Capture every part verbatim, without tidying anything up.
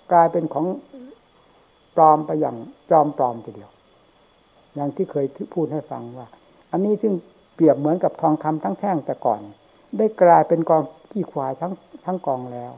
กลายเป็นของปลอมไปอย่างจอมปลอมทีเดียวอย่างที่เคยพูดให้ฟังว่าอันนี้ซึ่งเปรียบเหมือนกับทองคำทั้งแท่งแต่ก่อนได้กลายเป็นกองขี้ควายทั้งทั้งกองแล้ว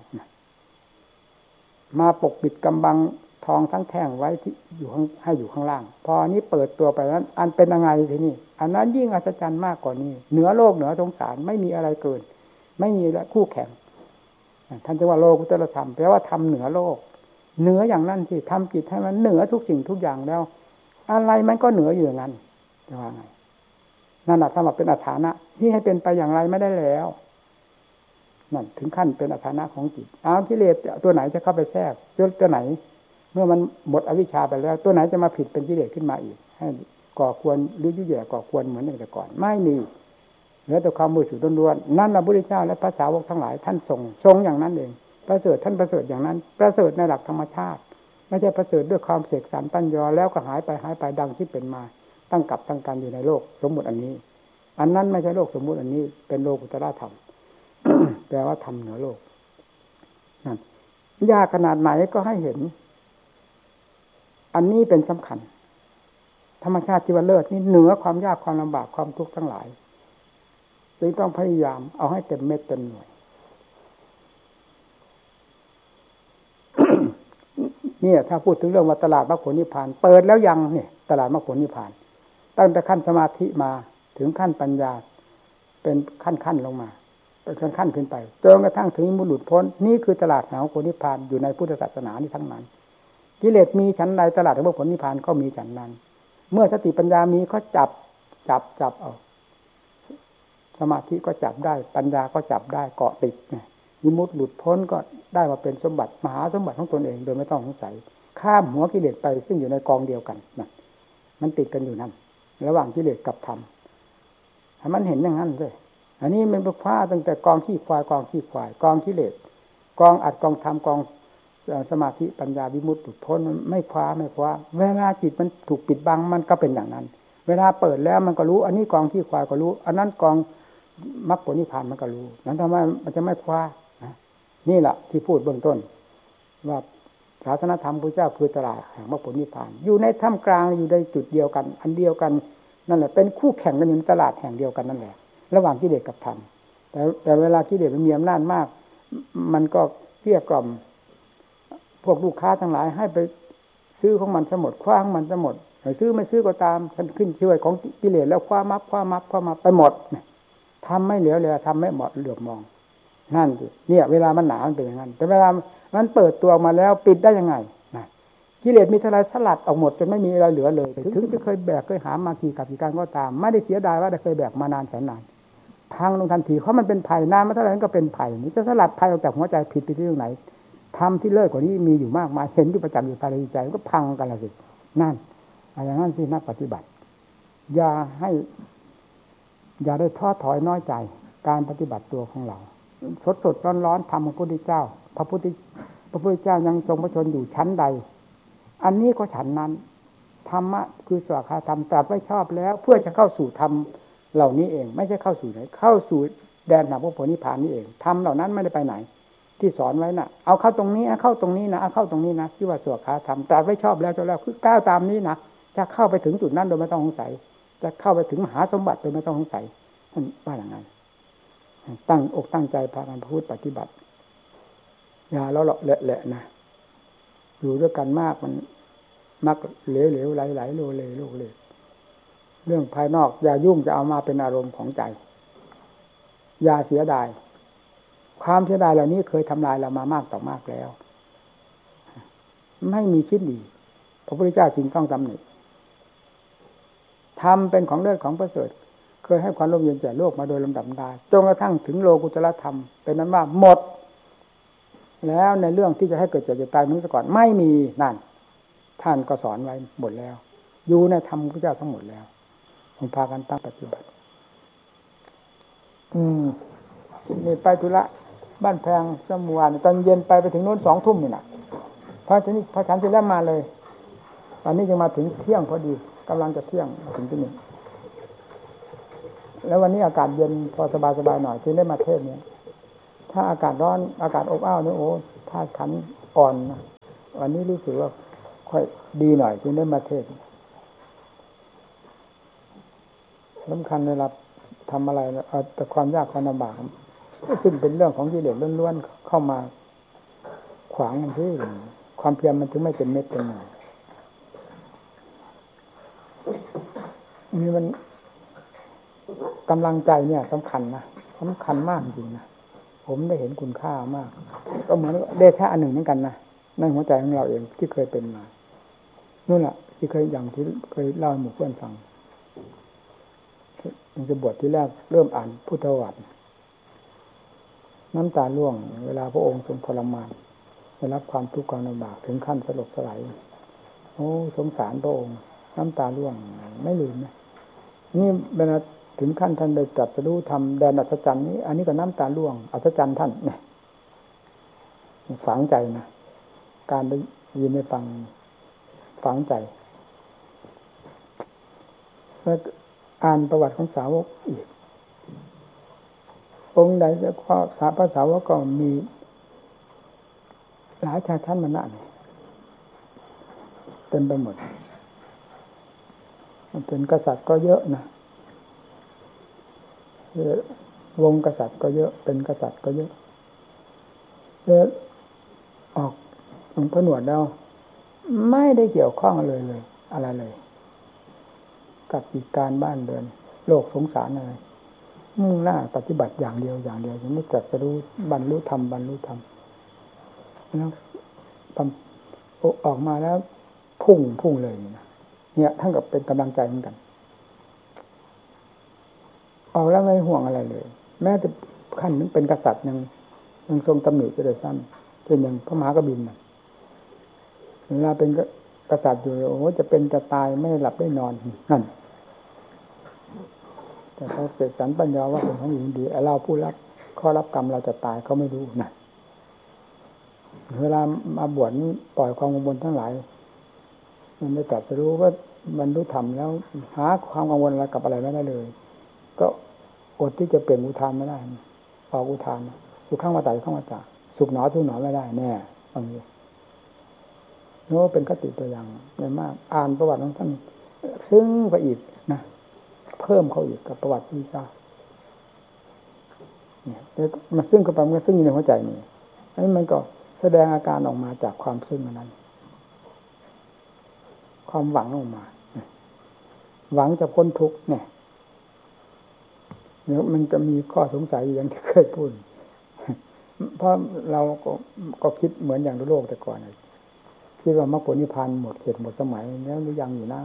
มาปกปิดกำบังทองทั้งแท่งไว้ที่อยู่ข้างให้อยู่ข้างล่างพออันนี้เปิดตัวไปนั้นอันเป็นยังไงทีนี้อันนั้นยิ่งอัศจรรย์มากกว่านี้เหนือโลกเหนือสงสารไม่มีอะไรเกินไม่มีคู่แข่งท่านจะว่าโลกุตตรธรรมแปลว่าทำเหนือโลกเหนืออย่างนั้นที่ทำจิตให้มันเหนือทุกสิ่งทุกอย่างแล้วอะไรมันก็เหนืออยู่อย่างนั้นจะว่าไงนั่นแหละธรรมะเป็นอัฏฐานะที่ให้เป็นไปอย่างไรไม่ได้แล้วนั่นถึงขั้นเป็นอัฏฐานะของจิตเอากิเลสตัวไหนจะเข้าไปแทรกตัวไหนเมื่อมันหมดอวิชชาไปแล้วตัวไหนจะมาผิดเป็นกิเลสขึ้นมาอีกให้ก่อควรหรือยุ่ยแย่ก่อควรเหมือนอย่างแต่ก่อนไม่มีเหลือแต่ความมืดสุดล้วนๆนั่นพระพุทธเจ้าและพระสาวกทั้งหลายท่านทรงทรงอย่างนั้นเองประเสริฐท่านประเสริฐอย่างนั้นประเสริฐในหลักธรรมชาติไม่ใช่ประเสริฐด้วยความเสกสรรปั้นยอแล้วก็หายไปหายไปดังที่เป็นมาตั้งกับตั้งกันอยู่ในโลกสมมุติอันนี้อันนั้นไม่ใช่โลกสมมุติอันนี้เป็นโลกุตตรธรรม แปลว่าธรรมเหนือโลกนั่นยากขนาดไหนก็ให้เห็นอันนี้เป็นสำคัญธรรมชาติที่ว่าเลิศนี่เหนือความยากความลำบากความทุกข์ทั้งหลายจึงต้องพยายามเอาให้เต็มเม็ดเต็มหน่วย เนี่ยถ้าพูดถึงเรื่องว่าตลาดมรรคผลนิพพานเปิดแล้วยังเนี่ยตลาดมรรคผลนิพพานตั้งแต่ขั้นสมาธิมาถึงขั้นปัญญาเป็นขั้นขั้นลงมาเป็นขั้นขั้นขึ้นไปจนกระทั่งถึงมุหลุดพ้นนี่คือตลาดแห่งมรรคผลนิพพานอยู่ในพุทธศาสนานี้ทั้งนั้นกิเลสมีชั้นใดตลาดแห่งมรรคผลนิพพานก็มีชั้นนั้นเมื่อสติปัญญามีก็จับจับจับเอาสมาธิก็จับได้ปัญญาก็จับได้เกาะติดไงวิมุตติหลุดพ้นก็ได้มาเป็นสมบัติมหาสมบัติของตนเองโดยไม่ต้องสงสัยข้ามหัวกิเลสไปซึ่งอยู่ในกองเดียวกันนั่นมันติดกันอยู่นั่นระหว่างกิเลสกับธรรมให้มันเห็นอย่างนั้นเลยอันนี้มันเป็นผ้าตั้งแต่กองขี้ควายกองขี้ควายกองกิเลสกองอัดกองธรรมกองสมาธิปัญญาวิมุตติหลุดพ้นมันไม่คว้าไม่คว้าเวลาจิตมันถูกปิดบังมันก็เป็นอย่างนั้นเวลาเปิดแล้วมันก็รู้อันนี้กองขี้ควายก็รู้อันนั้นกองมรรคผลนิพพานมันก็รู้นั้นทำไมมันจะไม่คว้านี่แหละที่พูดเบื้องต้นว่าศาสนธรรมพระเจ้าคือตลาดแห่งมรรคผลนิพพานอยู่ในท่ามกลางอยู่ในจุดเดียวกันอันเดียวกันนั่นแหละเป็นคู่แข่งกันอยู่ในตลาดแห่งเดียวกันนั่นแหละระหว่างกิเลสกับธรรมแต่แต่เวลากิเลสมันมีอำนาจมากมันก็เกลี้ยกล่อมพวกลูกค้าทั้งหลายให้ไปซื้อของมันทั้งหมดคว้าของมันทั้งหมดซื้อไม่ซื้อก็ตามฉันขึ้นช่วยของกิเลสแล้วคว้ามับคว้ามับคว้ามับไปหมดทำไม่เหลือเลยทำไม่เหมาะเหลือบมองนั่นสิเนี่ยเวลามันหนามันเป็นอย่างนั้นแต่เวลามันเปิดตัวมาแล้วปิดได้ยังไงนะกิเลสมีเท่าไรสลัดออกหมดจนไม่มีอะไรเหลือเลยถึงจะเคยแบกเคยหามากี่กับกี่การก็ตามไม่ได้เสียดายว่าได้เคยแบกมานานแสนนานพังลงทันทีเพราะมันเป็นภัยนานมาเท่าไหร่ก็เป็นภัยนี่จะสลัดภัยออกจากหัวใจผิดไปที่ตรงไหนทำที่เลิศกว่านี้มีอยู่มากมายเห็นอยู่ประจำอยู่ภายในใจก็พังกันละสินั่นอย่างนั้นที่นักปฏิบัติอย่าให้อย่าได้ท้อถอยน้อยใจการปฏิบัติตัวของเราสดสดร้อนร้อนธรรมของพระพุทธเจ้าพระพุทธพระพุทธเจ้ายังทรงพระชนอยู่ชั้นใดอันนี้ก็ฉันนั้นธรรมะคือสวากขาธรรมตรัสไว้ชอบแล้วเพื่อจะเข้าสู่ธรรมเหล่านี้เองไม่ใช่เข้าสู่ไหนเข้าสู่แดนแห่งพระโพธินิพพานนี่เองธรรมเหล่านั้นไม่ได้ไปไหนที่สอนไว้น่ะเอาเข้าตรงนี้เข้าตรงนี้นะเอาเข้าตรงนี้นะที่ว่าสวากขาธรรมตรัสไว้ชอบแล้วจบแล้วคือก้าวตามนี้นะจะเข้าไปถึงจุดนั้นโดยไม่ต้องสงสัยจะเข้าไปถึงมหาสมบัติโดยไม่ต้องสงสัยท่านว่าอย่างนั้นตั้งอกตั้งใจพากันพูดปฏิบัติอย่าเลาะเลาะเละๆนะอยู่ด้วยกันมากมันมักเหลวๆไหลๆโลเลโลเลเรื่องภายนอกอย่ายุ่งจะเอามาเป็นอารมณ์ของใจอย่าเสียดายความเสียดายเหล่านี้เคยทำลายเรามามากต่อมากแล้วไม่มีชิ้นดีพระพุทธเจ้าจึงต้องตำหนิธรรมเป็นของเลิศของประเสริฐเคยให้ความร่มเย็นแก่โลกมาโดยลำดับดาจนกระทั่งถึงโลกุตตรธรรมเป็นนั้นว่าหมดแล้วในเรื่องที่จะให้เกิดเจ็บเจ็บตายนั้นก่อนไม่มีนั่นท่านก็สอนไว้หมดแล้วอยู่ในธรรมพระเจ้าทั้งหมดแล้วผมพากันตั้งปฏิบัติอืมนี่ไปธุระบ้านแพงสมวนตอนเย็นไปไปถึงโน้นสองทุ่มนี่น่ะพอทีนี้พอฉันเสร็จแล้วมาเลยตอนนี้จะมาถึงเที่ยงพอดีกำลังจะเที่ยงถึงที่นี่แล้ววันนี้อากาศเย็นพอสบายๆหน่อยจึงได้มาเทศน์นี้ถ้าอากาศร้อนอากาศอบอ้าวนี่โอ้ธาตุขันธ์อ่อนนะวันนี้รู้สึกว่าค่อยดีหน่อยจึงได้มาเทศสำคัญเวลาทำอะไรเอาแต่ความยากความลำบากซึ่งเป็นเรื่องของกิเลสล้วนๆเข้ามาขวางมันที่ความเพียรมันถึงไม่เป็นเม็ดเป็นหน่วยนี่มันกำลังใจเนี่ยสำคัญนะสำคัญมากจริงนะผมได้เห็นคุณค่ามากก็เหมือนเดชะอันหนึ่งเหมือนกันนะในหัวใจของเราเองที่เคยเป็นมานู่นแหละที่เคยอย่างที่เคยเล่าให้หมู่เพื่อนฟังมันจะบวชที่แรกเริ่มอ่านพุทธวรรษน้ำตาร่วงเวลาพระองค์ทรงทรมานได้รับความทุกข์ความลำบากถึงขั้นสลบสลายโอ้สงสารพระองค์น้ำตาร่วงไม่ลืมนะนี่เวลาถึงขั้นท่านได้ตรัสรู้ทำแดนอัศจรรย์นี้อันนี้ก็น้ำตาร่วงอัศจรรย์ท่านเนี่ยฝังใจนะการได้ยินได้ฟังฝังใจแล้วอ่านประวัติของสาวกอีกองค์ใดจะข้อสาพระสาวกก็มีหลายชาติชั้นวรรณะเต็มไปหมดมันเป็นกษัตริย์ก็เยอะนะวงกษัตริย์ก็เยอะเป็นกษัตริย์ก็เยอะแล้วออกหลวงพ่อหนวดแล้วไม่ได้เกี่ยวข้องเลยเลยอะไรเลยกับกิจการบ้านเรือนโลกสงสารอะไรมุ่งหน้าปฏิบัติอย่างเดียวอย่างเดียวยังไม่จัดจะรู้บรรลุธรรมบรรลุธรรมแล้วออกมาแล้วพุ่งพุ่งเลยนะเนี่ยท่านกับเป็นกำลังใจเหมือนกันออกแล้วไม่ห่วงอะไรเลยแม้แต่ขั้นนึงเป็นกษัตริย์ยังยังทรงตำหนิจะได้ซ้ำเช่นอย่างพระมหากบิณฑิตเวลาเป็นกษัตริย์อยู่โอ้จะเป็นจะตายไม่หลับได้นอนนั่นแต่เขาเสกสรรปัญญาว่าเป็นของหญิงดีเราผู้รับข้อรับกรรมเราจะตายเขาไม่รู้นะเวลามาบวชปล่อยความกังวลทั้งหลายมันได้ตรัสรู้ว่ามันรู้ธรรมแล้วหาความกังวลอะไรกับอะไรไม่ได้เลยก็อดที่จะเปลี่ยนอุทานไม่ได้ออกอุทานสุขข้างมาตายข้างมาตาสุขหนอทุกหนอไม่ได้แน่บางทีโน้เป็นคติตัวอย่างใหญ่มากอ่านประวัติของท่านซึ้งไปอีกนะเพิ่มเข้าอีกกับประวัติที่ทราบเนี่ยมันซึ้งเข้าไปมันซึ้งอยู่ในหัวใจนี่อันนี้มันก็แสดงอาการออกมาจากความซึ้งนั้นความหวังออกมาหวังจะพ้นทุกข์เนี่ยเดี๋ยวมันจะมีข้อสงสัยอย่างที่เคยพูดเพราะเราก็ก็คิดเหมือนอย่างโลกแต่ก่อนคิดว่ามรรคผลนิพพานหมดเขตหมดสมัยแล้วหรือยังอยู่นะ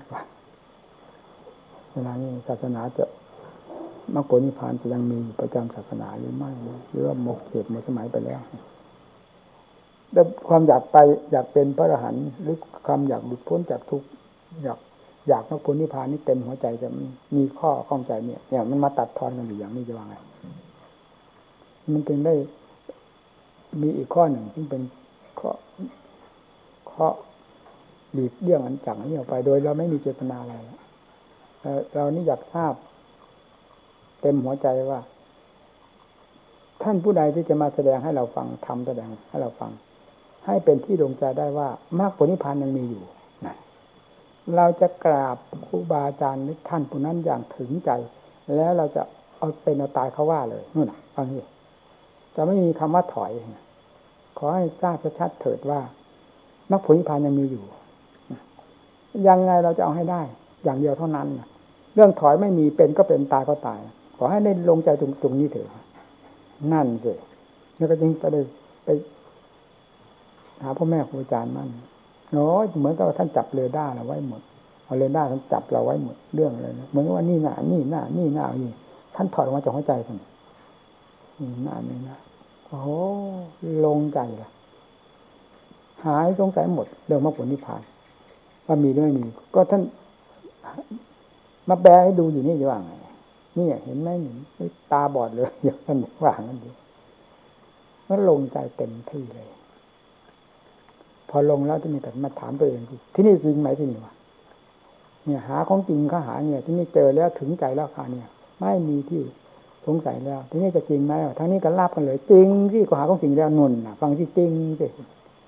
เวลานี้ศาสนาจะมรรคผลนิพพานจะยังมีประจำศาสนาหรือไม่หรือว่าหมดเขตหมดสมัยไปแล้วแต่ความอยากไปอยากเป็นพระอรหันต์หรือความอยากหลุดพ้นจากทุกข์อยากอยากมรรคผลนิพพานนี่เต็มหัวใจจะมีข้อข้องใจเนี่ยเนี่ยมันมาตัดทอนกันอยู่อย่างนี้จะว่าไงมันจึงได้มีอีกข้อหนึ่งซึ่งเป็นข้อข้อหลีกเลี่ยงอันจากนี้ออกไปโดยเราไม่มีเจตนาอะไรเรานี่อยากทราบเต็มหัวใจว่าท่านผู้ใดที่จะมาแสดงให้เราฟังทำแสดงให้เราฟังให้เป็นที่ดวงใจได้ว่ามรรคผลนิพพานยังมีอยู่นะเราจะกราบครูบาอาจารย์ท่านผู้นั้นอย่างถึงใจแล้วเราจะเอาเป็นเอาตายเขาว่าเลยนู่นน่ะฟังดิจะไม่มีคำว่าถอยขอให้ทราบชัดๆเถิดว่ามรรคผลนิพพานยังมีอยู่ยังไงเราจะเอาให้ได้อย่างเดียวเท่านั้นเรื่องถอยไม่มีเป็นก็เป็นตายก็ตายขอให้ได้ลงใจตรงตรงนี้เถอะนั่นสิแล้วก็จึงจะได้ไปหาพ่อแม่ครูอาจารย์มั่นโอ้ยเหมือนกับท่านจับเรดาร์เราไว้หมดเอาเรดาร์ท่านจับเราไว้หมดเรื่องอะไรนะเหมือนว่านี่หน้านี่หน้านี่หน้านี่ท่านถอดออกมาจากหัวใจท่านนี่หน้านี่นะโอ้ลงใจละหายสงสัยหมดเรื่องมรรคผลนิพพานว่ามีหรือไม่มีก็ท่านมาแปลให้ดูอยู่นี่จะว่าไงนี่เห็นไหมตาบอดเลยอย่างนั้นว่างั้นดีมันลงใจเต็มที่เลยพอลงแล้วจะมีแต่มาถามตัวเองที่นี่จริงไหมที่นี่วะเนี่ยหาของจริงเขาหาเนี่ยที่นี่เจอแล้วถึงใจแล้วค่ะเนี่ยไม่มีที่สงสัยแล้วที่นี่จะจริงไหมทั้งนี้ก็ลาบกันเลยจริงที่ก็หาของจริงแล้วนุ่นนะฟังที่จริงสิ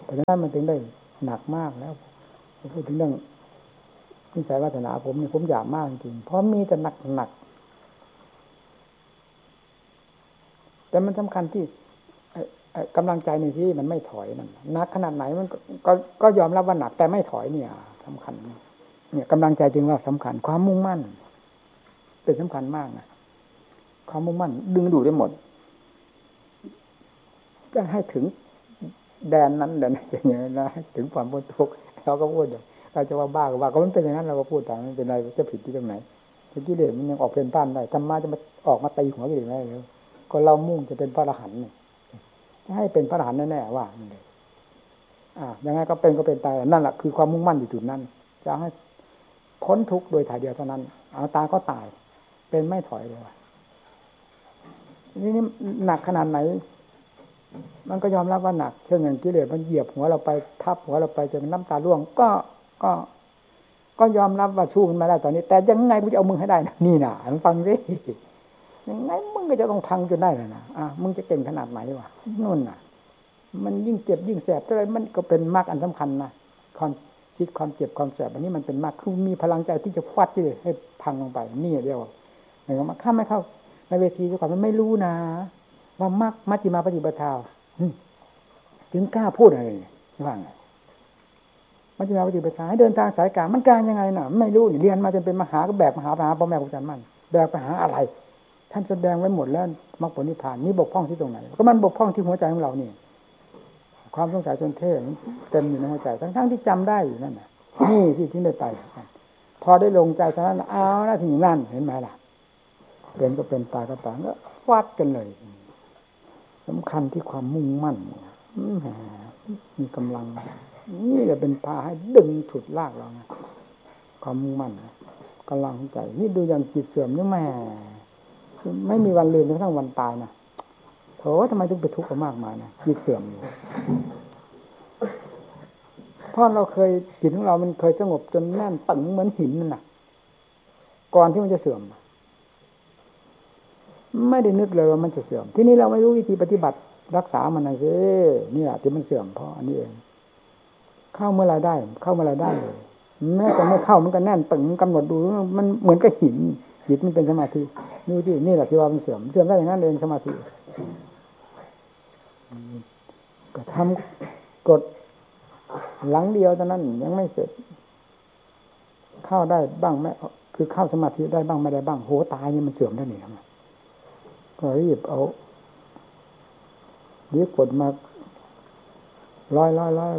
เพราะฉะนั้นมันถึงได้หนักมากแล้วพูดถึงเรื่องนิสัยวาสนาผมนี่ผมหยาบมากจริงเพราะมีแต่หนักหนักแต่มันสำคัญที่กำลังใจในที่มันไม่ถอยนั่นหนักขนาดไหนมันก็ก็ยอมรับว่าหนักแต่ไม่ถอยเนี่ยสำคัญเนี่ยกำลังใจจึงว่าสำคัญความมุ่งมั่นเป็นสำคัญมากนะความมุ่งมั่นดึงดูดได้หมดก็ให้ถึงแดนนั้นแดนอย่างนี้นะถึงความพ้นทุกข์เราก็พูดอย่างเราจะว่าบ้าก็ว่าก็มันเป็นอย่างนั้นเราก็พูดตามไม่เป็นไรจะผิดที่ตรงไหนกิเลสมันยังออกเป็นบ้านได้ธรรมะจะมาออกมาตีหัวกิเลสได้เลยก็เรามุ่งจะเป็นพระอรหันต์ให้เป็นพระอรหันต์แน่ๆว่าอ่ายังไงก็เป็นก็เป็นตายนั่นแหละคือความมุ่งมั่นอยู่จุดนั้นจะให้พ้นทุกข์โดยถ่ายเดียวเท่านั้นเอาตายก็ตายเป็นไม่ถอยเลยว่ะนี่นี่หนักขนาดไหนมันก็ยอมรับว่าหนักเช่นอย่างกิเลสมันเหยียบหัวเราไปทับหัวเราไปจนน้ำตาร่วงก็ก็ก็ยอมรับว่าสู้มันมาได้ตอนนี้แต่ยังไงกูจะเอามึงให้ได้นะนี่นะฟังสิยังไงมึงก็จะต้องพังจนได้นะอ่ะมึงจะเก่งขนาดไหนวะนู่นน่ะมันยิ่งเจ็บยิ่งแสบอะไรมันก็เป็นมรรคอันสำคัญนะความคิดความเจ็บความแสบอันนี้มันเป็นมรรคคือมีพลังใจที่จะฟาดที่ให้พังลงไปนี่เดียวอย่างว่าข้าไม่เข้าในเวทีทุกคนมันไม่รู้นะว่ามรรคมัชฌิมาปฏิปทาถึงกล้าพูดอะไรว่าไงมัชฌิมาปฏิปทาให้เดินทางสายกลางมันกลางยังไงน่ะไม่รู้เรียนมาจนเป็นมหาก็แบกมหาไปหาพ่อแม่ครูอาจารย์มั่นแบกไปหาอะไรท่านแสดงไว้หมดแล้วมรรคผลนิพพานนี่บกพร่องที่ตรงไหนก็มันบกพร่องที่หัวใจของเรานี่ความสงสัยจนเท่เต็มอยู่ในหัวใจทั้งๆที่จำได้อยู่นั่นน่ะนี่ที่ที่ได้ไปพอได้ลงใจเท่านั้นเอานะถึงนั่นเห็นไหมล่ะเป็นก็เป็นตายก็ตายก็ฟาดกันเลยสำคัญที่ความมุ่งมั่นมีกำลังนี่จะเป็นพาให้ดึงฉุดลากเรานะความมุ่งมั่นกำลังใจนี่ดูอย่างจิตเสื่อมนี่แม่ไม่มีวันลืมจนกระทั่งวันตายนะโถทำไมถึงไปทุกข์กับมากมายนะจิตเสื่อมเพราะเราเคยจิตของเรามันเคยสงบจนแน่นตึงเหมือนหินนั่นน่ะก่อนที่มันจะเสื่อมไม่ได้นึกเลยว่ามันจะเสื่อมที่นี้เราไม่รู้วิธีปฏิบัติรักษามันนะสิเนี่ยที่มันเสื่อมเพราะอันนี้เองเข้าเมื่อไรได้เข้าเมื่อไรได้เลยแม้แต่ไม่เข้ามันก็แน่นตึงกำหนดดูมันเหมือนกับหินจิตมันเป็นสมาธินี่ที่นี่แหละที่ว่ามันเสื่อมเสื่อมได้อย่างนั้นเองสมาธิก็ทำกดหลังเดียวเท่านั้นยังไม่เสร็จเข้าได้บ้างไม่คือเข้าสมาธิได้บ้างไม่ได้บ้างโหตายนี่มันเสื่อมได้นี่ครับก็รีบเอาเรียกกดมาร้อยร้อยร้อย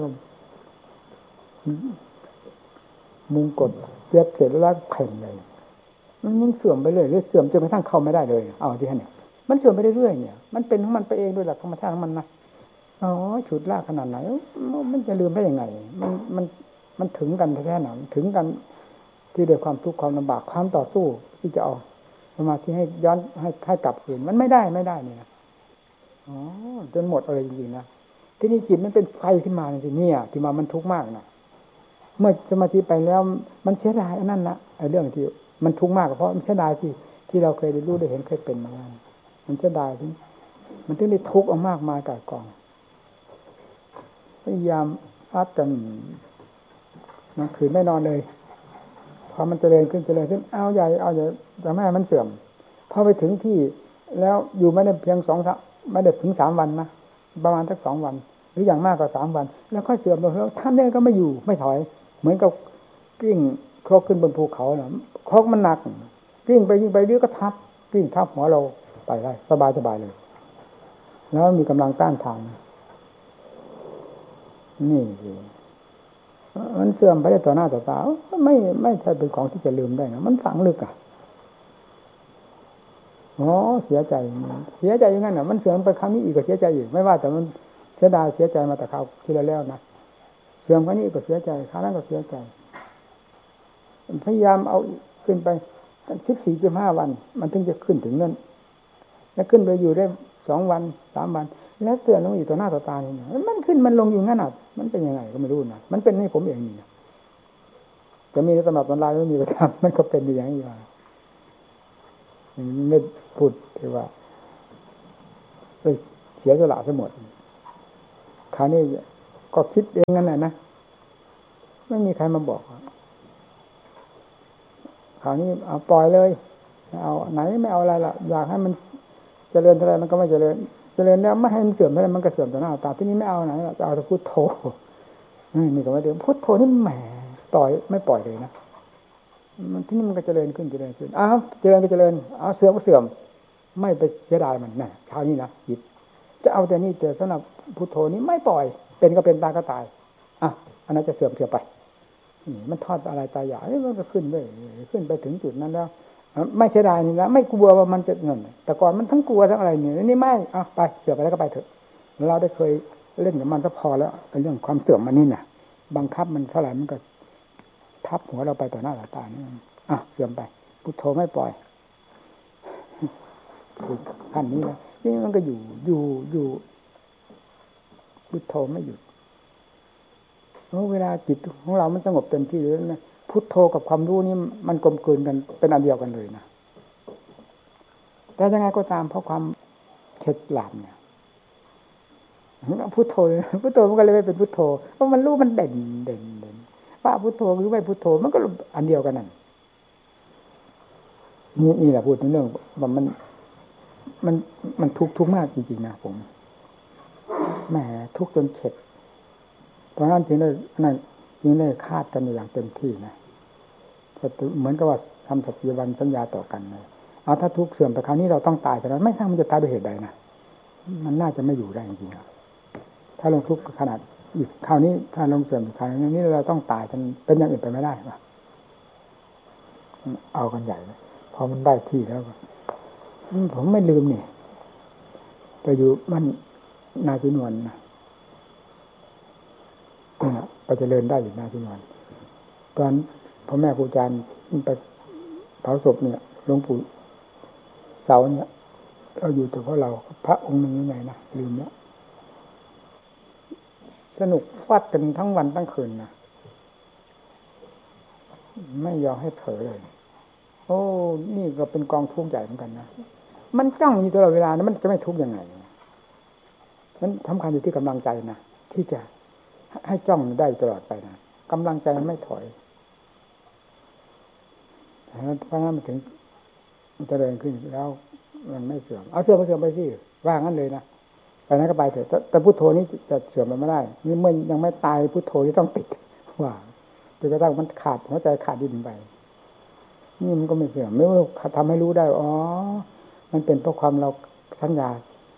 มุงกดเย็บเสร็จแล้วเพ่งเลยมันยิ่งเสื่อมไปเรื่อยเรื่อยเสื่อมจนกระทั่งเข้าไม่ได้เลยเอาที่เนี่ยมันเสื่อมไปเรื่อยๆเนี่ยมันเป็นของมันไปเองด้วยหลักธรรมชาติของมันนะอ๋อฉุดลากขนาดไหนมันจะลืมได้ยังไงมันมันมันถึงกันแท้ๆหนาถึงกันที่ด้วยความทุกข์ความลำบากความต่อสู้ที่จะเอาสมาธิให้ย้อนให้ให้กลับคืนมันไม่ได้ไม่ได้เนี่ยอ๋อจนหมดอะไรจริงๆนะที่นี่จิตมันเป็นไฟขึ้นมาจริงๆเนี่ยที่มามันทุกข์มากนะเมื่อสมาธิไปแล้วมันเสียดายอันนั้นนะไอ้เรื่องที่มันทุกข์มากเพราะมันเสียดายที่ที่เราเคยได้รู้ได้เห็นเคยเป็นมาแล้วมันเสียดายที่มันถึงได้ทุกข์เอามากมายกายกองพยายามอัดกันมันคืนไม่นอนเลยพอมันเจริญขึ้นเจริญขึ้นเอาใหญ่เอาใหญ่แต่แม่มันเสื่อมพอไปถึงที่แล้วอยู่ไม่ได้เพียงสองไม่ได้ถึงสามวันนะประมาณสักสองวันหรืออย่างมากกว่าสามวันแล้วค่อยเสื่อมลงแล้วท่านเนี่ยก็ไม่อยู่ไม่ถอยเหมือนกับกิ้งโครกขึ้นบนภูเขาน่ะโครกมันหนักกิ้งไปยิ่งไปเรื่อยก็ทับกิ้งทับหัวเราไปได้สบายสบายเลยแล้วมีกำลังต้านทานนี่สิมันเสื่อมไปได้ต่อหน้าต่อตาไม่ไม่ใช่เป็นของที่จะลืมได้นะมันฝังลึกอ่ะอ๋อเสียใจเสียใจอย่างนั้นน่ะมันเสื่อมไปครั้งนี้อีกก็เสียใจอีกไม่ว่าแต่มันเสียดายเสียใจมาแต่คราวที่แล้วนะเสื่อมครั้งนี้ก็เสียใจครั้งนั้นก็เสียใจพยายามเอาขึ้นไปสิบสี่สิบห้าวันมันถึงจะขึ้นถึงนั่นแล้วขึ้นไปอยู่ได้สองวันสามวันแล้วเสื่อมลงอยู่ต่อหน้าต่อตานี่มันขึ้นมันลงอยู่งั้นน่ะมันเป็นยังไงก็ไม่รู้นะมันเป็นให้ผมเองนี่จะมีสมัครออนไลน์ไม่มีประจำมันก็เป็นอย่างนี้ว่าไม่พูดที่ว่าเสียสละทั้งหมดคราวนี้ก็คิดเองนั่นแหละนะไม่มีใครมาบอกคราวนี้เอาปล่อยเลยเอาไหนไม่เอาอะไรล่ะอยากให้มันเจริญเท่าไรมันก็ไม่เจริญเจริญแล้วไม่ให้มันเสื่อมเท่าไรมันก็เสื่อมต่อหน้าตาที่นี้ไม่เอาไหนจะเอาแต่พุทโธนี่ก็ไม่ได้พุทโธนี่แหมปล่อยไม่ปล่อยเลยนะมันที่นี่มันก็เจริญขึ้นเจริญขึ้นอ้าวเจริญก็เจริญอ้าวเสื่อมก็เสื่อมไม่ไปเสียดายมันนะคราวนี้นะจิตจะเอาแต่นี่แต่สำหรับพุทโธนี้ไม่ปล่อยเป็นก็เป็นตายก็ตายอ่ะอันนั้นจะเสื่อมเสื่อมไปนี่มันทอดอะไรตายอยากมันก็ขึ้นเลยขึ้นไปถึงจุดนั้นแล้วไม่เสียดายนี่แล้วไม่กลัวว่ามันจะเงินแต่ก่อนมันทั้งกลัวทั้งอะไรเนี่ยนี่ไม่อ่ะไปเสื่อมไปแล้วก็ไปเถอะเราได้เคยเล่นกับมันก็พอแล้วเรื่องความเสื่อมมันนี่น่ะบังคับมันเท่าไหร่มันก็ทับหัวเราไปต่อหน้าต่อตานี่อ่ะเสื่อมไปพุทโธไม่ปล่อยขั้นนี้แล้วนี่มันก็อยู่อยู่อยู่พุทโธไม่หยุดเวลาจิตของเรามันสงบเต็มที่แล้วนะพุทโธกับความรู้นี่มันกลมกลืนกันเป็นอันเดียวกันเลยนะแต่ยังไงก็ตามเพราะความเข็ดหลาบเนี่ยพุทโธพุทโธมันก็เลยไม่เป็นพุทโธเพราะมันรู้มันเด่นเด่นเด่นว่าพุทโธหรือไม่พุทโธมันก็อันเดียวกันนั่นนี่นี่แหละพูดถึงเรื่องว่ามันมันมันทุกข์ทุกข์มากจริงๆนะผมแหมทุกข์จนเข็ดเพราะนั้นจึงได้นั่นจึงได้คาดกันอย่างเต็มที่นะเหมือนกับว่าทำสัจจิวันสัญญาต่อกันเลยเอาถ้าทุกข์เสื่อมไปคราวนี้เราต้องตายแต่นั้นไม่ทราบมันจะตายด้วยเหตุใดนะมันน่าจะไม่อยู่ได้จริงๆถ้าลงทุกข์ขนาดอีกคราวนี้ถ้าลงเสื่อมคราวนี้เราต้องตายกันเป็นอย่างอื่นไปไม่ได้ป่ะเอากันใหญ่เลยพอมันได้ที่แล้วผมไม่ลืมนี่ไปอยู่มันนาจินวนนะนี่นะไปเจริญได้อยู่นาจินวนตอนพ่อแม่ครูอาจารย์ไปเผาศพเนี่ยหลวงปู่เสาเนี่ยเราอยู่แต่เพราะเราพระองค์หนึ่งยังไงนะลืมแล้วสนุกฟัดกันทั้งวันทั้งคืนนะไม่ยอมให้เผลอเลยโอ้นี่ก็เป็นกองทุกข์ใหญ่เหมือนกันนะมันจ้องอยู่ตลอดเวลานะมันจะไม่ทุกข์ยังไงมันสำคัญอยู่ที่กำลังใจนะที่จะให้จ้องได้ตลอดไปนะกำลังใจมันไม่ถอยเพราะงั้นมันถึงมันจะเดินขึ้นแล้วมันไม่เสื่อมเอาเสื่อมก็เสื่อมไปสิว่างั้นเลยนะไปนั้นก็ไปเถอะแต่พุทโธนี้จะเสื่อมมันไม่ได้นี่เมื่อยังไม่ตายพุทโธที่ต้องติดว่าจนกระทั่งมันขาดหัวใจขาดดินไปนี่มันก็ไม่เสื่อมไม่ว่าทำให้รู้ได้อ๋อมันเป็นเพราะความเราสัญญา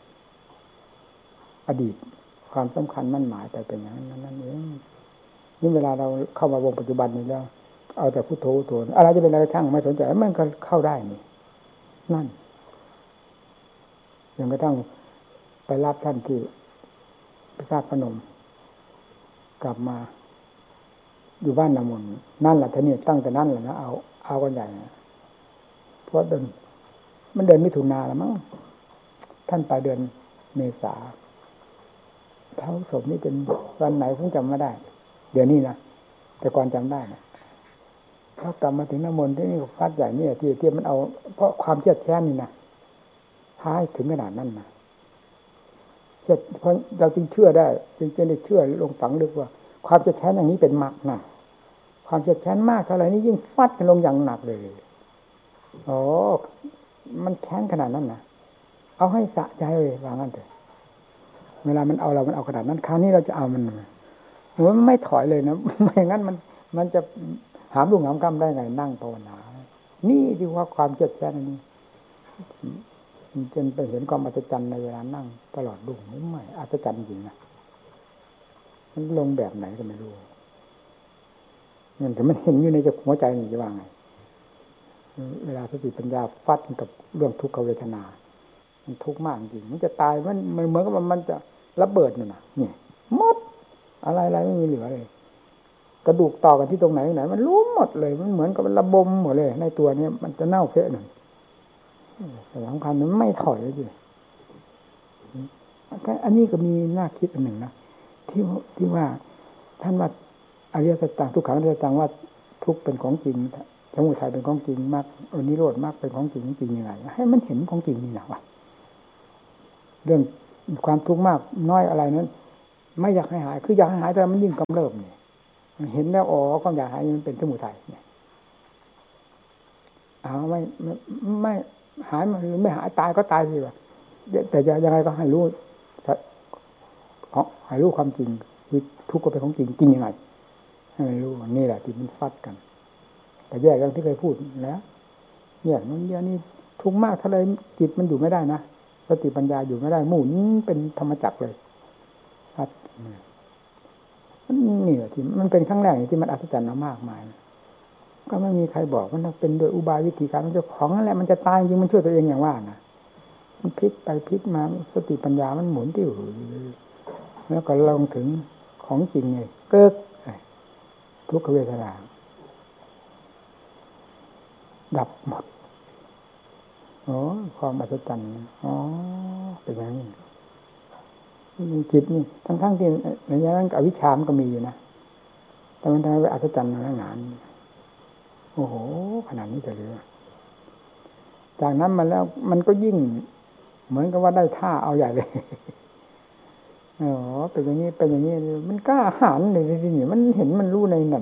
อดีตความสำคัญมั่นหมายไปเป็นอย่างนั้นนั่นเองนี่เวลาเราเข้ามาวงปัจจุบันนี้แล้วเอาแต่พุทโธพุทโธอะไรจะเป็นอะไรช่างไม่สนใจมันก็เข้าได้นี่นั่นยังกระทั่งไปรับท่านที่พิฆาตพนมกลับมาอยู่บ้านนามนนั่นแหละท่านี่ตั้งแต่นั้นแหละนะเอาเอากันใหญ่เพราะเดินมันเดินมิถุนาแล้วมั้งท่านไปเดือนเมษาเผาศพนี่เป็นวันไหนผมจำไม่ได้เดี๋ยวนี้นะแต่ก่อนจำได้นะเขากลับมาถึงน้ำมนต์ที่นี่ฟาดใหญ่เนี่ยที่ที่มันเอาเพราะความเชื่อแค้นนี่นะพาให้ถึงขนาดนั้นนะเชื่อเพราะเราจึงเชื่อได้จึงจะได้เชื่อลงฝังลึกว่าความเชื่อแค้นอย่างนี้เป็นมรรคนะความเชื่อแค้นมากเท่าไหร่นี่ยิ่งฟาดกันลงอย่างหนักเลยโอ้มันแค้นขนาดนั้นนะเอาให้สะใจเลยว่างั้นเถอะเวลามันเอาเรามันเอาขนาดนั้นคราวนี้เราจะเอามันมันไม่ถอยเลยนะไม่งั้นมันมันจะหามลุ่มหามกำได้ไงนั่งภาวนานี่ที่ว่าความเจ็บแค้นนี้จนไปเห็นความอัศจรรย์ในเวลานั่งตลอดดุ่งไม่อัศจรรย์จริงนะมันลงแบบไหนก็ไม่รู้มันแต่มันเห็นอยู่ในหัวใจนี่จะว่าไงเวลาสติปัญญาฟัดกับเรื่องทุกขเวทนามันทุกข์มากจริงมันจะตายมันมันเหมือนกับมันจะระเบิดนี่นะนี่หมดอะไรอะไรไม่มีเหลือเลยกระดูกต่อกันที่ตรงไหนตรงไหนมันรู้หมดเลยมันเหมือนกับมันระบมหมดเลยในตัวนี้มันจะเน่าเฟะหนึ่งแต่สำคัญมันไม่ถอยเลย อันนี้ก็มีน่าคิดอันหนึ่งนะที่ที่ว่าท่านว่าอริยสัจต่างทุกขังอริยสัจต่างว่าทุกเป็นของจริงสมุทัยเป็นของจริงมรรคอนิโรธมรรคเป็นของจริงจริงยังไงให้มันเห็นของจริงนี่นะว่าเรื่องความทุกข์มากน้อยอะไรนั้นไม่อยากให้หายคืออยากให้หายแต่มันยิ่งกำเริบนี่เห็นแล้วอ๋อความอยากหายมันเป็นสมุทัยเนี่ยเอาไม่ไม่ไม่หายมันหรือไม่หายตายก็ตายสิวะแต่จะยังไงก็ให้รู้ให้รู้ความจริงคือทุกข์ก็เป็นของจริงจริงยังไงให้รู้นี่แหละที่มันฟัดกันแต่แยกอย่างที่เคยพูดแล้วเนี่ยมันเดียวนี่ทุกข์มากเท่าไรจิตมันอยู่ไม่ได้นะสติปัญญาอยู่ไม่ได้หมุนเป็นธรรมจักรเลยครับนี่แหละที่มันเป็นครั้งแรกที่มันอัศจรรย์มากมายก็ไม่มีใครบอกมันเป็นโดยอุบายวิธีการมันเจ้าของนั่นแหละมันจะตายจริงมันช่วยตัวเองอย่างว่านะมันพลิกไปพลิกมาสติปัญญามันหมุนติ้วแล้วก็ลงถึงของจริงไงเกิกทุกขเวทนาดับหมดอ๋อความอัศจรรย์อ๋อเป็นอย่างนี้จิตนี่ทั้งๆที่ในอย่างนั้นอวิชชามันก็มีอยู่นะแต่มันทำให้อัศจรรย์มาหนาๆโอ้โหขนาดนี้จะเหลือจากนั้นมาแล้วมันก็ยิ่งเหมือนกับว่าได้ท่าเอาใหญ่เลยอ๋อเป็นอย่างนี้เป็นอย่างนี้มันกล้าหาญเลยทีนี้มันเห็นมันรู้ในนั่น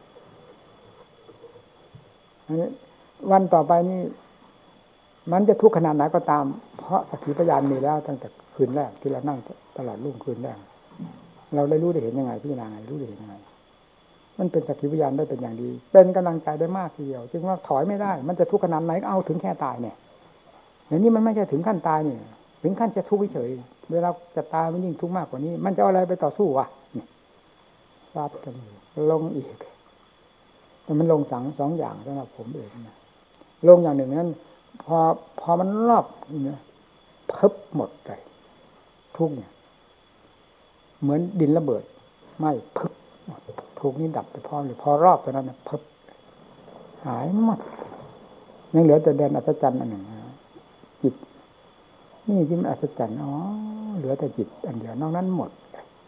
อันนี้วันต่อไปนี่มันจะทุกข์ขนาดไหนก็ตามเพราะสักขีพยานมีแล้วตั้งแต่คืนแรกที่เรานั่งตลอดรุ่งคืนแรกเราได้รู้ได้เห็นยังไงพิจารณาไงรู้ได้เห็นยังไงมันเป็นสักขีพยานได้เป็นอย่างดีเป็นกำลังใจได้มากทีเดียวจึงว่าถอยไม่ได้มันจะทุกข์ขนาดไหนก็เอาถึงแค่ตายเนี่ยอย่างนี้มันไม่ใช่ถึงขั้นตายนี่ถึงขั้นจะทุกข์เฉยเวลาจะตายมันยิ่งทุกข์มากกว่านี้มันจะเอาอะไรไปต่อสู้วะทราบกันลงอีกแต่มันลงสังสองอย่างสำหรับผมเองนะลงอย่างหนึ่งนั้นพอพอมันรอบเนี่ยเพิบหมดเลยทุกเนี่ยเหมือนดินระเบิดไม่เพิบทุกนี้ดับไปพร้อมเลยพอรอบตอนนั้นเพิบหายหมดยังเหลือแต่แดนอัศจรรย์อันหนึ่งจิตนี่ที่มันอัศจรรย์อ๋อเหลือแต่จิตอันเดียวนอกนั้นหมด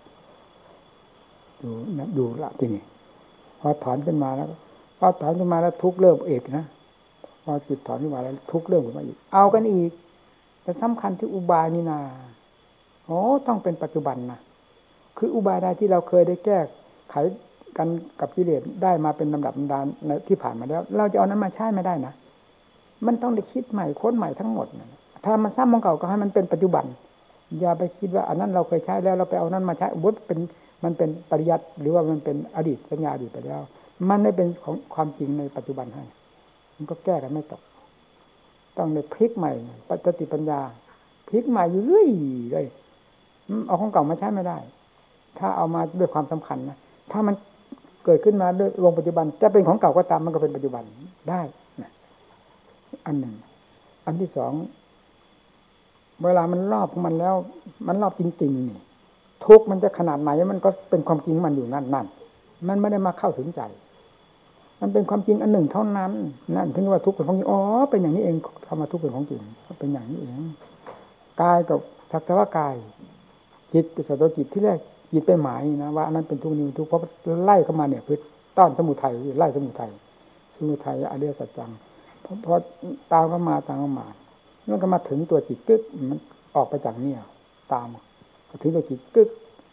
ดูนะดูละทีนี้พอถอนขึ้นมาแล้วพอถอนขึ้นมาแล้วทุกเริ่มเอกนะพอจิตถอนขึ้นมาแล้วทุกเริ่มขึ้นมาอีกเอากันอีกแต่สำคัญที่อุบายนี่นาโอ้ต้องเป็นปัจจุบันนะคืออุบายใดที่เราเคยได้แก้ไขกันกับกิเลสได้มาเป็นลำดับลำดานในที่ผ่านมาแล้วเราจะเอานั้นมาใช้ไม่ได้นะมันต้องได้คิดใหม่ค้นใหม่ทั้งหมดนะถ้ามันซ้ำของเก่าก็ให้มันเป็นปัจจุบันอย่าไปคิดว่าอันนั้นเราเคยใช้แล้วเราไปเอานั้นมาใช้วุฒิเป็นมันเป็นปริยัติหรือว่ามันเป็นอดีตสัญญาอดีตไปแล้วมันได้เป็นของความจริงในปัจจุบันให้มันก็แก้กันไม่ตกต้องได้พลิกใหม่ปัจจิปัญญาพลิกใหม่อยู่เรื่อยเลยเอาของเก่ามาใช้ไม่ได้ถ้าเอามาด้วยความสำคัญนะถ้ามันเกิดขึ้นมาด้วยวงปัจจุบันจะเป็นของเก่าก็ตามมันก็เป็นปัจจุบันได้นะอันหนึ่งอันที่สองเวลามันรอบของมันแล้วมันรอบจริงๆนี่ทุกมันจะขนาดไหนมันก็เป็นความจริงมันอยู่นั่นนั่นมันไม่ได้มาเข้าถึงใจมันเป็นความจริงอันหนึ่งเท่านั้นนั่นถึงว่าทุกข์เป็นของจริงอ๋อเป็นอย่างนี้เองธรรมะทุกข์เป็นของจริงเป็นอย่างนี้เองกายกับสักแต่ว่ากายจิตเป็นสัตว์จิตที่แรกจิตไปหมายนะว่าอันนั้นเป็นทุกข์นี้ทุกข์เพราะไล่เข้ามาเนี่ยคือต้อนสมุทัยไล่สมุทัยสมุทัยอริยสัจจังพอตามเข้ามาตามเข้ามามันก็มาถึงตัวจิตกึกมันออกไปจากเนี่ยตามก็ถึงตัวจิตกึก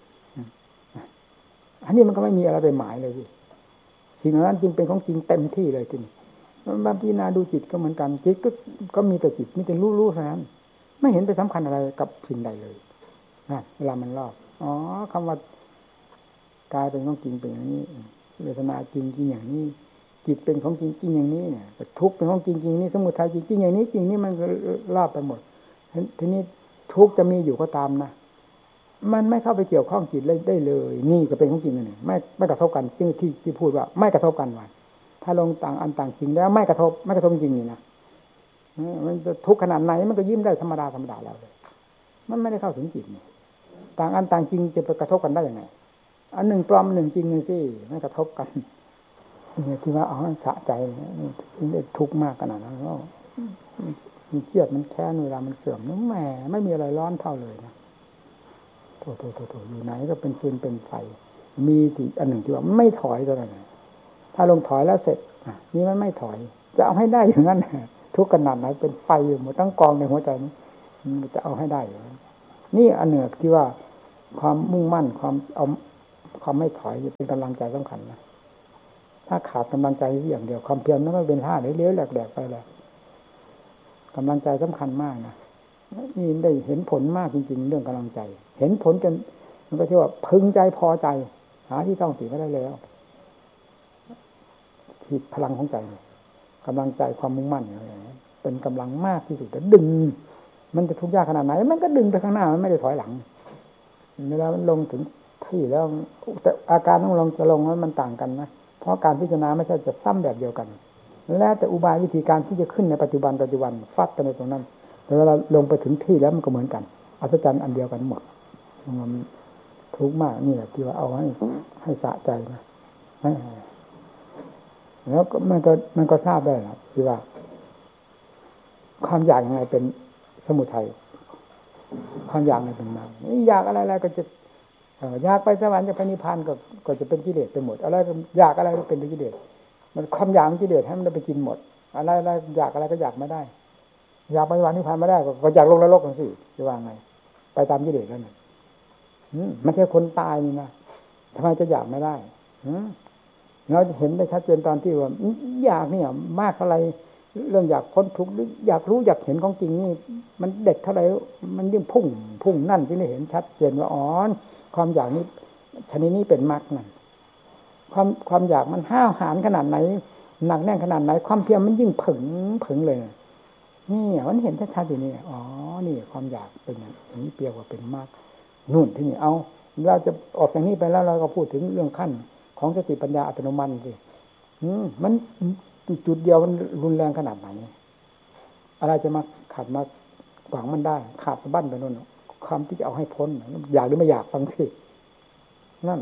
อันนี้มันก็ไม่มีอะไรไปหมายเลยสิสิ่งนั้นจริงเป็นของจริงเต็มที่เลยทีนี้บางพิจารณาดูจิตก็เหมือนกันจิตก็ก็มีแต่จิตมีแต่รู้ๆเท่านั้นไม่เห็นไปสำคัญอะไรกับสิ่งใดเลยนะเวลามันรอบอ๋อคำว่ากายเป็นของจริงเป็นอย่างนี้เวทนาจริงจริงอย่างนี้จิตเป็นของจริงจริงอย่างนี้เนี่ยทุกข์เป็นของจริงจริงนี่สมุทัยจริงจริงอย่างนี้จริงนี่มันรอบไปหมดทีนี้ทุกข์จะมีอยู่ก็ตามนะมันไม่เข้าไปเกี่ยวข้องจิตเลยได้เลยนี่ก็เป็นของจริงนี่ไม่ไม่กระทบกันที่ที่ที่พูดว่าไม่กระทบกันว่าถ้าลงต่างอันต่างจริงแล้วไม่กระทบไม่กระทบจริงนี่นะมันจะทุกข์ขนาดไหนมันก็ยิ้มได้ธรรมดาธรรมดาแล้วเลยมันไม่ได้เข้าถึงจิตนี่ต่างอันต่างจริงจะไปกระทบกันได้ยังไงอันหนึ่งปลอมหนึ่งจริงนึงสิไม่กระทบกันนี่ที่ว่าอ๋อสะใจนี่ทุกข์มากขนาดนั้นก็มันเครียดมันแค้นเวลามันเสื่อมนั่นแหมไม่มีอะไรร้อนเท่าเลยนะโถโถโถโถอยู่ไหนก็เป็นฟืนเป็นไฟมีที่อันหนึ่งที่ว่าไม่ถอยเท่านั้นถ้าลงถอยแล้วเสร็จนี่มันไม่ถอยจะเอาให้ได้อย่างนั้นทุกขนาดไหนเป็นไฟอยู่หมดตั้งกองในหัวใจนี้จะเอาให้ได้นี่อันหนึ่งที่ว่าความมุ่งมั่นความเอาความไม่ถอยเป็นกำลังใจสำคัญนะถ้าขาดกำลังใจอย่างเดียวความเพียรนั้นก็เป็นท่าเลี้ยวๆแหลกๆไปเลยกำลังใจสำคัญมากนะนี่ได้เห็นผลมากจริงๆเรื่องกำลังใจเห็นผลจนมันก็เรียกว่าพึงใจพอใจหาที่ต้องติไม่ได้แล้วที่พลังของใจกำลังใจความมุ่งมั่นอะไรอย่างนี้เป็นกำลังมากที่สุดแต่ดึงมันจะทุกข์ยากขนาดไหนมันก็ดึงไปข้างหน้ามันไม่ได้ถอยหลังเวลามันลงถึงที่แล้วแต่อาการของลงจะลงนั้นมันต่างกันนะเพราะการพิจารณาไม่ใช่จะซ้ำแบบเดียวกันแล้วแต่อุบายวิธีการที่จะขึ้นในปัจจุบันปัจจุบันฟัดไปในตรงนั้นแต่เวลาลงไปถึงที่แล้วมันก็เหมือนกันอัศจรรย์อันเดียวกันหมดมันทุกข์มากนี่แหละที่ว่าเอาให้ให้สะใจนะแล้วก็มันก็มันก็ทราบได้แหละที่ว่าความอยากยังไงเป็นสมุทัยความอยากอะไรเป็นมรรคอยากอะไรๆก็จะอยากไปสวรรค์จะไปนิพพานก็ก็จะเป็นกิเลสไปหมดอะไรอยากอะไรก็เป็นกิเลสมันความอยากกิเลสให้มันได้ไปกินหมดอะไรอะไรอยากอะไรก็อยากไม่ได้อยากไปสวรรค์นิพพานไม่ได้ก็อยากลงนรกกันสิจะว่าไงไปตามกิเลสแล้วนี่มันแค่คนตายนี่นะทำไมจะอยากไม่ได้เราเห็นได้ชัดเจนตอนที่ว่าอยากเนี่ยมากอะไรเรื่องอยากพ้นทุกข์หรืออยากรู้อยากเห็นของจริงนี่มันเด็ดเท่าไหร่มันยิ่งพุ่งพุ่งนั่นที่ได้เห็นชัดเจนว่าอ๋อความอยากนี้ชนิดนี้เป็นมรรคนั่นความความอยากมันห้าวหาญขนาดไหนหนักแน่นขนาดไหนความเพียรมันยิ่งผึ่งผึ่งเลยนี่มันเห็นชัดๆอยู่นี่อ๋อนี่ความอยากเป็นอย่างนี้เปรียบว่าเป็นมรรคนู่นที่นี่เอาเราจะออกจากนี้ไปแล้วเราก็พูดถึงเรื่องขั้นของสติปัญญาอัตโนมัติสิมันจุดเดียวมันรุนแรงขนาดไหนอะไรจะมาขัดมาขวางมันได้ขาดสะบั้นไปโน่นความที่จะเอาให้พ้นอยากหรือไม่อยากฟังสินั่น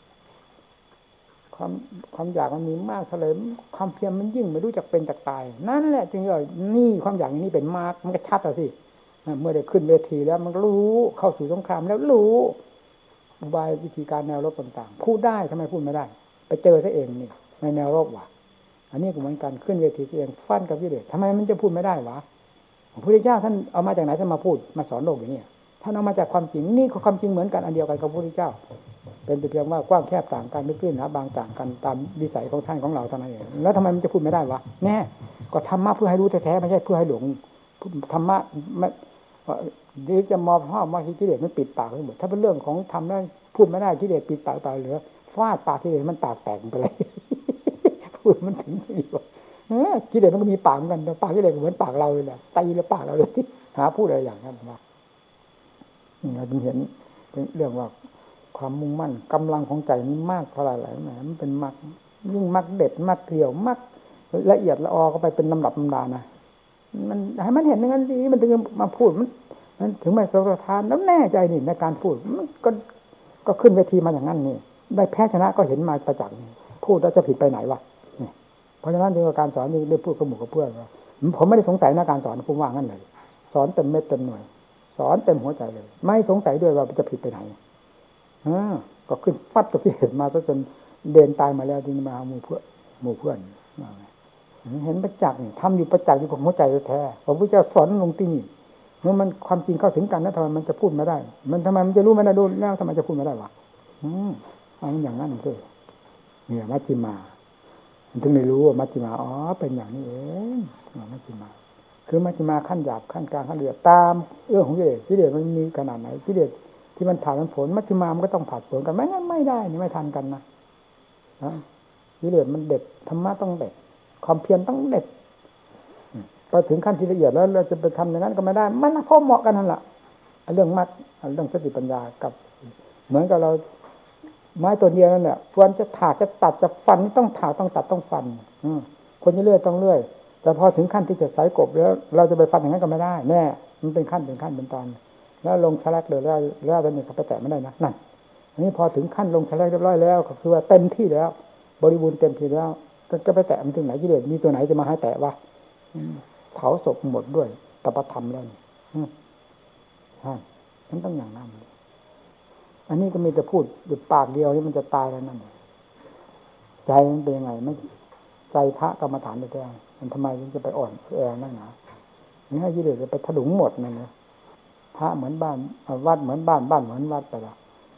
ความความอยากมันมีมากเท่าไรความเพียรมันยิ่งไม่รู้จักเป็นจักตายนั่นแหละจึงว่านี่ความอยากอย่างนี้เป็นมากมันก็ชัดอ่ะสิเมื่อได้ขึ้นเวทีแล้วมันรู้เข้าสู่สงครามแล้วรู้อุบายวิธีการแนวรบต่างๆพูดได้ทำไมพูดไม่ได้ไปเจอซะเองนี่ในแนวรบว่ะอันนี้ก็เหมือนกันขึ้นเวทีเองฟันกับกิเลสทำไมมันจะพูดไม่ได้วะพระพุทธเจ้าท่านเอามาจากไหนท่านมาพูดมาสอนโลกอย่างนี้ท่านเอามาจากความจริงนี่ก็ความจริงเหมือนกันอันเดียวกันกับพระพุทธเจ้าเป็นเพียงว่ากว้างแคบต่างกันลึกตื้นหนาบางต่างกันตามวิสัยของท่านของเราเท่านั้นเองแล้วทำไมมันจะพูดไม่ได้วะแน่ก็ธรรมะเพื่อให้รู้แท้ๆไม่ใช่เพื่อให้หลงธรรมะไม่หรือจะมองพ่อมากิเลสมันปิดปากไปหมดถ้าเป็นเรื่องของธรรมแล้วพูดไม่ได้กิเลสปิดปากไปเหลือฟาดปากกิเลสมันปากแตกไปเลยพูดมันถึงนี่ว่ากิเลสมันก็มีปากเหมือนกันปากกิเลสเหมือนปากเราเลยแหละตีแล้วปากเราเลยที่หาพูดอะไรอย่างนั้นมาเราจึงเห็นเรื่องว่าความมุ่งมั่นกำลังของใจนี้มากเท่าไหร่ไหนมันเป็นมากยิ่งมากเด็ดมากเกลียวมากละเอียดละออเข้าไปเป็นลำดับลำดานะมันให้มันเห็นอย่างนั้นสิมันถึงมาพูดมันมันถึงไม่สะทานแล้วแน่ใจนี่ในการพูดมันก็ก็ขึ้นเวทีมาอย่างนั้นนี่ได้แพ้ชนะก็เห็นมาประจักษ์พูดแล้วจะผิดไปไหนวะเพราะฉะนั้นในการสอนนี่ได้พูดกับหมู่กับเพื่อนว่าผมไม่ได้สงสัยในการสอนผมว่างั้นเลยสอนเต็มเม็ดเต็มหน่วยสอนเต็มหัวใจเลยไม่สงสัยด้วยว่าจะผิดไปไหนอ่าก็ขึ้นฟัดกับที่เห็นมาจนเดินตายมาแล้วที่มาหมู่เพื่อนหมู่เพื่อนเห็นประจักษ์ทำอยู่ประจักษ์อยู่กับหัวใจแท้พระพุทธเจ้าสอนลงที่นี่เมื่อมันความจริงเข้าถึงกันนะทำไมมันจะพูดไม่ได้มันทำไมมันจะรู้ไม่ได้ดูแล้วทำไมจะพูดไม่ได้วะอืมเอาอย่างนั้นเลยเนี่ยมัชฌิมาถึงได้รู้ว่ามัชฌิมาอ๋อเป็นอย่างนี้เองมัชฌิมาคือมัชฌิมาขั้นหยาบขั้นกลางขั้นละเอียดตามเรื่องของกิเลสกิเลสมันมีขนาดไหนกิเลสที่มันผ่านมันผลมัชฌิมามันก็ต้องผ่านผลกันไม่งั้นไม่ได้นี่ไม่ทันกันนะกิเลสมันเด็ดธรรมะต้องเด็ดความเพียรต้องเด็ดพอถึงขั้นที่ละเอียดแล้วเราจะไปทำอย่างนั้นก็ไม่ได้มันพอเหมาะกันนั่นแหละเรื่องมรรคเรื่องสติปัญญากับเหมือนกับเราไม้ตัวเดียวนั่นแหละควรจะถากจะตัดจะฟันต้องถากต้องตัดต้องฟันคนจะเลื่อยต้องเลื่อยแต่พอถึงขั้นที่จะสายกบแล้วเราจะไปฟันอย่างนั้นก็ไม่ได้แน่มันเป็นขั้นเป็นขั้นเป็นตอนแล้วลงแฉลกเลยแล้วแล้วตอนนี้เขาไปแตะไม่ได้นะนั่นอันนี้พอถึงขั้นลงแฉลกเรียบร้อยแล้วก็คือว่าเต็มที่แล้วบริบูรณ์เต็มที่แล้วจะไปแตะมันถึงไหนกิเลสมีตัวไหนจะมาให้แตะวะเผาศพหมดด้วยตปธรรมแล้วนี่มันต้องอย่างนั้นอันนี้ก็มีแต่พูดหยุดปากเดียวนี่มันจะตายแล้วนั่นใจมันเป็นยังไงไม่ใจพระกรรมฐานแท้ๆมันทำไมมันจะไปอ่อนแอนั่นหนานี่ให้กิเลสจะไปถลุงหมดนั่นนะพระเหมือนบ้านวัดเหมือนบ้านบ้านเหมือนวัดไปละ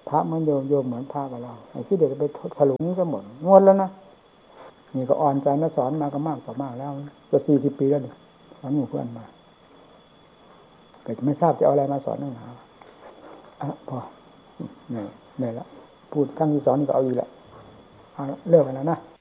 พระเหมือนโยมโยมเหมือนพระกับเราไอ้ที่เด็กไปถลุงก็หมดงดแล้วนะนี่ก็อ่อนใจนะสอนมาก็มากต่อมากแล้วจะสี่สิบปีแล้วเนี่ยสอนหมู่เพื่อนมาแต่ไม่ทราบจะเอาอะไรมาสอนนักหนาอ่ะพอเนี่ยเนี่ยละพูดครั้งที่สองนี่ก็เอาอีกแหละเอาเลิกกันแล้วนะ